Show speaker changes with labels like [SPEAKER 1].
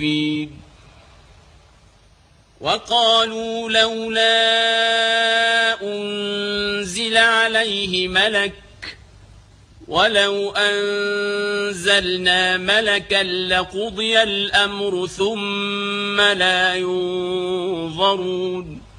[SPEAKER 1] وقالوا لولا أنزل عليه ملك ولو أنزلنا ملكا لقضي الأمر ثم لا ينظرون